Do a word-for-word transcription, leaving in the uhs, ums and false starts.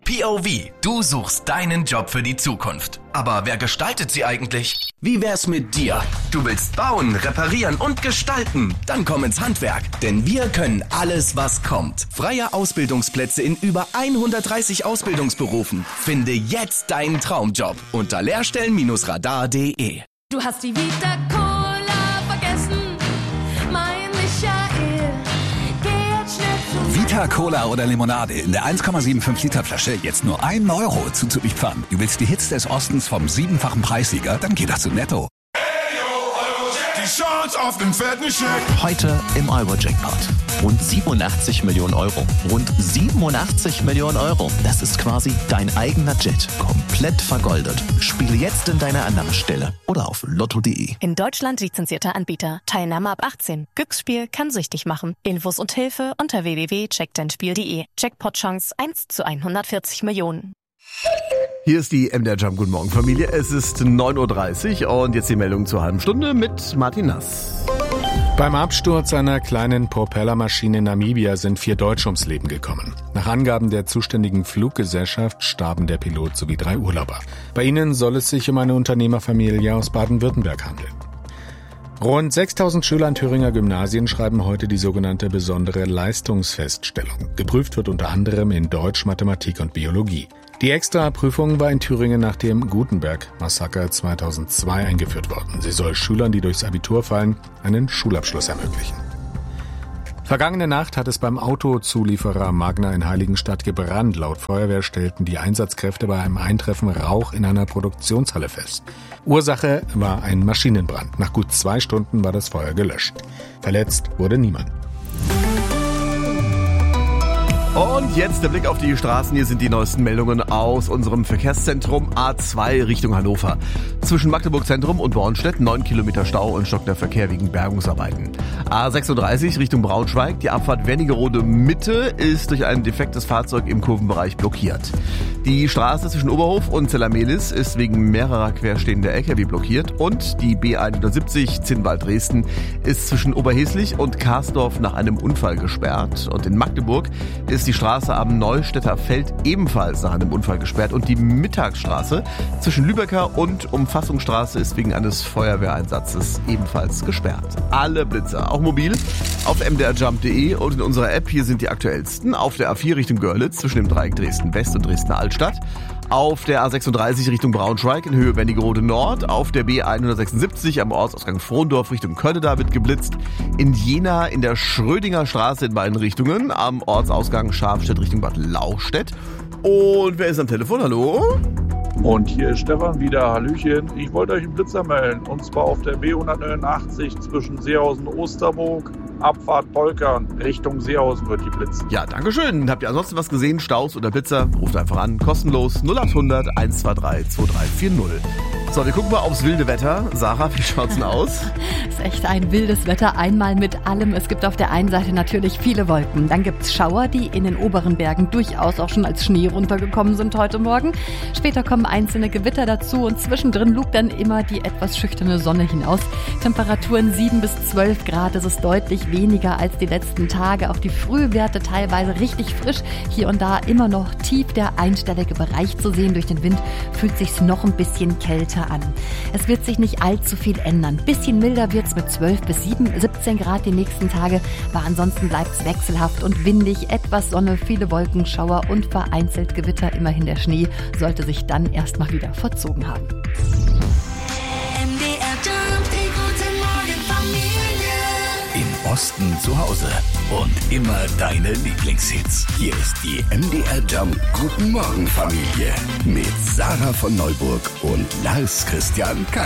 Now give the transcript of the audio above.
P O V. Du suchst deinen Job für die Zukunft. Aber wer gestaltet sie eigentlich? Wie wär's mit dir? Du willst bauen, reparieren und gestalten? Dann komm ins Handwerk, denn wir können alles, was kommt. Freie Ausbildungsplätze in über hundertdreißig Ausbildungsberufen. Finde jetzt deinen Traumjob unter lehrstellen Radar punkt de. Du hast die Vita Cola vergessen, mein Michael. Geh jetzt schnell zu Vita Cola oder Limonade in der eins Komma fünfundsiebzig Liter Flasche jetzt nur ein Euro zuzulieferern. Du willst die Hits des Ostens vom siebenfachen Preissieger? Dann geh doch zu Netto. Die Chance auf den fetten Scheck. Heute im Euro-Jackpot. Rund siebenundachtzig Millionen Euro. Rund siebenundachtzig Millionen Euro. Das ist quasi dein eigener Jet. Komplett vergoldet. Spiele jetzt in deiner Annahmestelle oder auf lotto punkt de. In Deutschland lizenzierter Anbieter. Teilnahme ab achtzehn. Glücksspiel kann süchtig machen. Infos und Hilfe unter w w w punkt check dein spiel punkt de. Jackpot-Chance eins zu hundertvierzig Millionen. Hier ist die M D R Jump. Guten Morgen, Familie. Es ist neun Uhr dreißig und jetzt die Meldung zur halben Stunde mit Martin Nass. Beim Absturz einer kleinen Propellermaschine in Namibia sind vier Deutsche ums Leben gekommen. Nach Angaben der zuständigen Fluggesellschaft starben der Pilot sowie drei Urlauber. Bei ihnen soll es sich um eine Unternehmerfamilie aus Baden-Württemberg handeln. Rund sechstausend Schüler an Thüringer Gymnasien schreiben heute die sogenannte besondere Leistungsfeststellung. Geprüft wird unter anderem in Deutsch, Mathematik und Biologie. Die Extra-Prüfung war in Thüringen nach dem Gutenberg-Massaker zweitausendzwei eingeführt worden. Sie soll Schülern, die durchs Abitur fallen, einen Schulabschluss ermöglichen. Vergangene Nacht hat es beim Autozulieferer Magna in Heiligenstadt gebrannt. Laut Feuerwehr stellten die Einsatzkräfte bei einem Eintreffen Rauch in einer Produktionshalle fest. Ursache war ein Maschinenbrand. Nach gut zwei Stunden war das Feuer gelöscht. Verletzt wurde niemand. Und jetzt der Blick auf die Straßen. Hier sind die neuesten Meldungen aus unserem Verkehrszentrum A zwei Richtung Hannover. Zwischen Magdeburg Zentrum und Bornstedt neun Kilometer Stau und stockender Verkehr wegen Bergungsarbeiten. A sechsunddreißig Richtung Braunschweig. Die Abfahrt Wernigerode Mitte ist durch ein defektes Fahrzeug im Kurvenbereich blockiert. Die Straße zwischen Oberhof und Zellermelis ist wegen mehrerer querstehender L K W blockiert. Und die B hundertsiebzig Zinnwald-Dresden ist zwischen Oberheslich und Karsdorf nach einem Unfall gesperrt. Und in Magdeburg ist die Straße am Neustädter Feld ebenfalls nach einem Unfall gesperrt und die Mittagsstraße zwischen Lübecker und Umfassungsstraße ist wegen eines Feuerwehreinsatzes ebenfalls gesperrt. Alle Blitzer, auch mobil, auf m d r jump punkt de und in unserer App. Hier sind die aktuellsten. Auf der A vier Richtung Görlitz zwischen dem Dreieck Dresden West und Dresdner Altstadt. Auf der A sechsunddreißig Richtung Braunschweig in Höhe Wernigerode Nord. Auf der B hundertsechsundsiebzig am Ortsausgang Frohndorf Richtung Könneda wird geblitzt. In Jena in der Schrödinger Straße in beiden Richtungen. Am Ortsausgang Scharfstedt Richtung Bad Lauchstädt. Und wer ist am Telefon? Hallo? Und hier ist Stefan wieder. Hallöchen. Ich wollte euch einen Blitzer melden. Und zwar auf der B hundertneunundachtzig zwischen Seehausen und Osterburg. Abfahrt Polkern. Richtung Seehausen wird die Blitz. Ja, danke schön. Habt ihr ansonsten was gesehen? Staus oder Blitzer? Ruft einfach an. Kostenlos null acht hundert eins zwei drei zwei drei vier null. So, wir gucken mal aufs wilde Wetter. Sarah, wie schaut's denn aus? Es ist echt ein wildes Wetter, einmal mit allem. Es gibt auf der einen Seite natürlich viele Wolken. Dann gibt's Schauer, die in den oberen Bergen durchaus auch schon als Schnee runtergekommen sind heute Morgen. Später kommen einzelne Gewitter dazu und zwischendrin lugt dann immer die etwas schüchterne Sonne hinaus. Temperaturen sieben bis zwölf Grad, es ist deutlich weniger als die letzten Tage. Auch die Frühwerte teilweise richtig frisch. Hier und da immer noch tief der einstellige Bereich zu sehen. Durch den Wind fühlt sich's noch ein bisschen kälter an. Es wird sich nicht allzu viel ändern. Bisschen milder wird's mit zwölf bis siebzehn Grad die nächsten Tage, aber ansonsten bleibt's wechselhaft und windig. Etwas Sonne, viele Wolkenschauer und vereinzelt Gewitter. Immerhin der Schnee sollte sich dann erstmal wieder verzogen haben. Im Osten zu Hause und immer deine Lieblingshits. Hier ist die M D R Jump Guten Morgen Familie mit Sarah von Neuburg und Lars Christian Karl.